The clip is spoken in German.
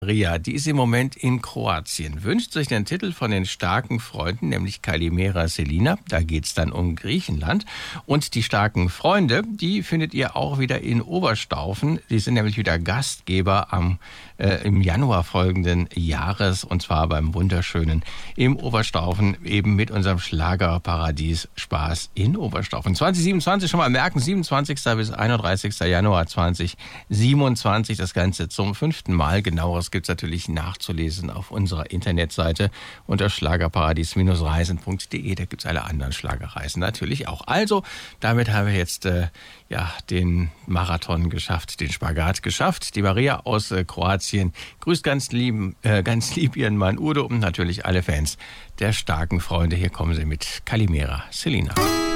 Ria, die ist im Moment in Kroatien, wünscht sich den Titel von den starken Freunden, nämlich Kalimera Selina. Da geht's dann um Griechenland. Und die starken Freunde, die findet ihr auch wieder in Oberstaufen. Die sind nämlich wieder Gastgeber im Januar folgenden Jahres, und zwar beim wunderschönen im Oberstaufen, eben mit unserem Schlagerparadies Spaß in Oberstaufen. 2027 schon mal merken, 27. bis 31. Januar 2027, das Ganze zum 5. Mal. Genaueres gibt's natürlich nachzulesen auf unserer Internetseite unter schlagerparadies-reisen.de. Da gibt's alle anderen Schlagerreisen natürlich auch. Also, damit haben wir jetzt den Marathon geschafft, den Spagat geschafft. Die Maria aus Kroatien grüßt ganz lieb ihren Mann Udo und natürlich alle Fans der starken Freunde. Hier kommen sie mit Kalimera Selina.